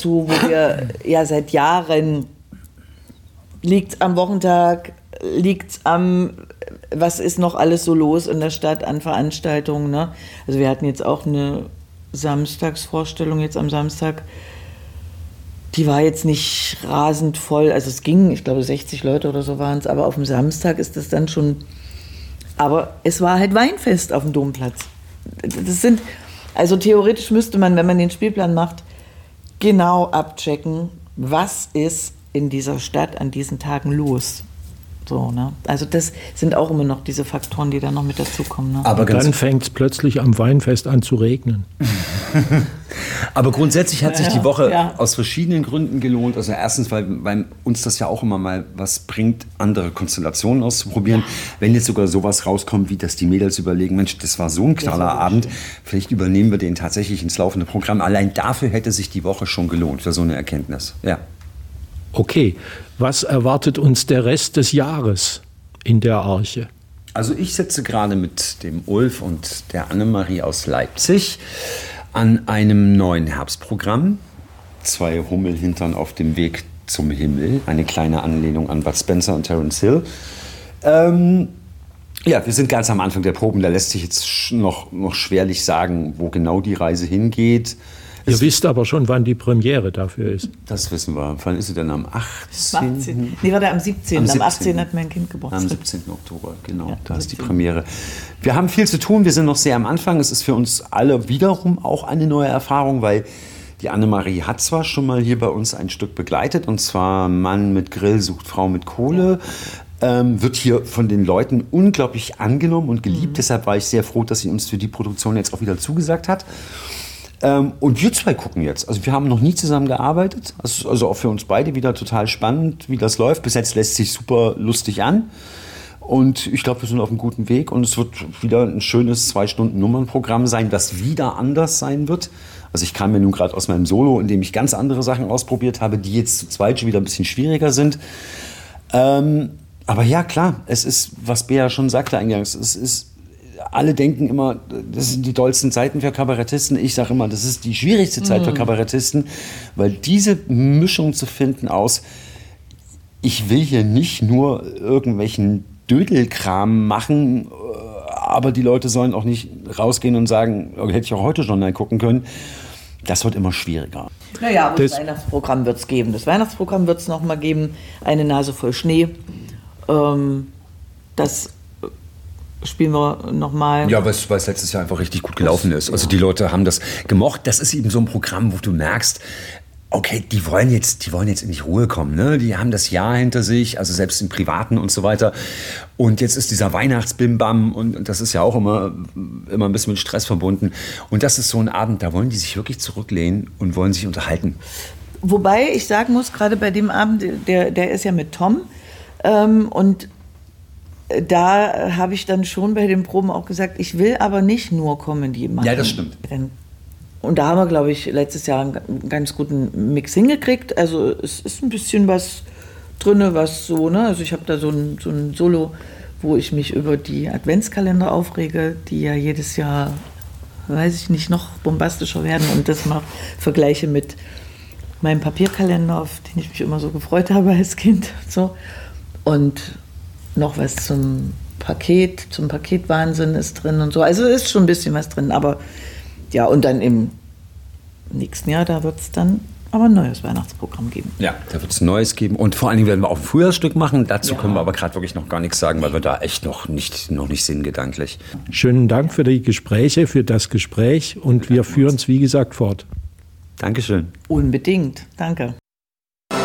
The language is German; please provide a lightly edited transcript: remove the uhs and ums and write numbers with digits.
dazu, wo wir ja seit Jahren, liegt's am Wochentag, liegt's am, was ist noch alles so los in der Stadt an Veranstaltungen, ne? Also wir hatten jetzt auch eine Samstagsvorstellung jetzt am Samstag, die war jetzt nicht rasend voll, also es ging, ich glaube 60 Leute oder so waren es, aber auf dem Samstag ist das dann schon, aber es war halt Weinfest auf dem Domplatz. Das sind, also theoretisch müsste man, wenn man den Spielplan macht, genau abchecken, was ist in dieser Stadt an diesen Tagen los. So, ne? Also das sind auch immer noch diese Faktoren, die da noch mit dazukommen. Ne? Aber dann fängt es plötzlich am Weinfest an zu regnen. Aber grundsätzlich hat sich die Woche aus verschiedenen Gründen gelohnt. Also erstens, weil uns das ja auch immer mal was bringt, andere Konstellationen auszuprobieren. Wenn jetzt sogar sowas rauskommt, wie dass die Mädels überlegen, Mensch, das war so ein knaller Abend, vielleicht übernehmen wir den tatsächlich ins laufende Programm. Allein dafür hätte sich die Woche schon gelohnt, für so eine Erkenntnis. Ja. Okay, was erwartet uns der Rest des Jahres in der Arche? Also ich sitze gerade mit dem Ulf und der Annemarie aus Leipzig an einem neuen Herbstprogramm. 2 Hummelhintern auf dem Weg zum Himmel. Eine kleine Anlehnung an Bud Spencer und Terence Hill. Ja, wir sind ganz am Anfang der Proben. Da lässt sich jetzt noch schwerlich sagen, wo genau die Reise hingeht. Ihr wisst aber schon, wann die Premiere dafür ist. Das wissen wir. Wann ist sie denn? Am 18.? Nee, war der am 17. Am 18. hat mein Kind Geburtstag. Am 17. Oktober, genau. Ja, da ist die Premiere. Wir haben viel zu tun. Wir sind noch sehr am Anfang. Es ist für uns alle wiederum auch eine neue Erfahrung, weil die Annemarie hat zwar schon mal hier bei uns ein Stück begleitet, und zwar Mann mit Grill sucht Frau mit Kohle. Wird hier von den Leuten unglaublich angenommen und geliebt. Deshalb war ich sehr froh, dass sie uns für die Produktion jetzt auch wieder zugesagt hat. Und wir 2 gucken jetzt. Also wir haben noch nie zusammen gearbeitet. Also auch für uns beide wieder total spannend, wie das läuft. Bis jetzt lässt sich super lustig an. Und ich glaube, wir sind auf einem guten Weg. Und es wird wieder ein schönes 2-Stunden-Nummernprogramm sein, das wieder anders sein wird. Also ich kam mir nun gerade aus meinem Solo, in dem ich ganz andere Sachen ausprobiert habe, die jetzt zu zweit schon wieder ein bisschen schwieriger sind. Aber ja, klar, es ist, was Bea schon sagte eingangs, es ist, alle denken immer, das sind die dollsten Zeiten für Kabarettisten. Ich sage immer, das ist die schwierigste Zeit für Kabarettisten, weil diese Mischung zu finden aus, ich will hier nicht nur irgendwelchen Dödelkram machen, aber die Leute sollen auch nicht rausgehen und sagen, hätte ich auch heute schon gucken können. Das wird immer schwieriger. Naja, aber das Weihnachtsprogramm wird es geben. Das Weihnachtsprogramm wird es noch mal geben. Eine Nase voll Schnee. Das spielen wir nochmal. Ja, weil es letztes Jahr einfach richtig gut gelaufen ist. Also die Leute haben das gemocht. Das ist eben so ein Programm, wo du merkst, okay, die wollen jetzt in die Ruhe kommen. Ne? Die haben das Jahr hinter sich, also selbst im Privaten und so weiter. Und jetzt ist dieser Weihnachtsbimbam und das ist ja auch immer ein bisschen mit Stress verbunden. Und das ist so ein Abend, da wollen die sich wirklich zurücklehnen und wollen sich unterhalten. Wobei ich sagen muss, gerade bei dem Abend, der ist ja mit Tom, und da habe ich dann schon bei den Proben auch gesagt, ich will aber nicht nur Comedy machen. Ja, das stimmt. Und da haben wir, glaube ich, letztes Jahr einen ganz guten Mix hingekriegt. Also es ist ein bisschen was drin, was so, ne? Also ich habe da so ein Solo, wo ich mich über die Adventskalender aufrege, die ja jedes Jahr, weiß ich nicht, noch bombastischer werden. Und das mal vergleiche mit meinem Papierkalender, auf den ich mich immer so gefreut habe als Kind. So. Und noch was zum Paketwahnsinn ist drin und so. Also ist schon ein bisschen was drin, aber ja, und dann im nächsten Jahr, da wird es dann aber ein neues Weihnachtsprogramm geben. Ja, da wird es ein neues geben und vor allen Dingen werden wir auch ein Frühjahrsstück machen. Dazu können wir aber gerade wirklich noch gar nichts sagen, weil wir da echt noch nicht sind gedanklich. Schönen Dank für die Gespräche, für das Gespräch und wir führen es, wie gesagt, fort. Dankeschön. Unbedingt, danke.